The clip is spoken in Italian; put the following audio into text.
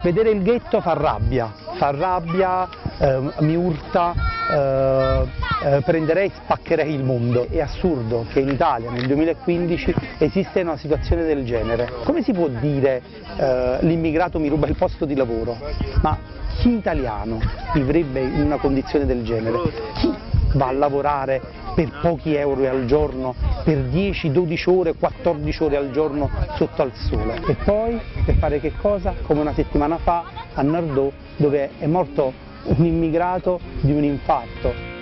Vedere il ghetto fa rabbia, mi urta, prenderei e spaccherei il mondo. È assurdo che in Italia nel 2015 esiste una situazione del genere. Come si può dire l'immigrato mi ruba il posto di lavoro? Ma chi italiano vivrebbe in una condizione del genere? Chi va a lavorare per pochi euro al giorno, per 10, 12 ore, 14 ore al giorno sotto al sole? E poi per fare che cosa? Come una settimana fa a Nardò, dove è morto un immigrato di un infarto.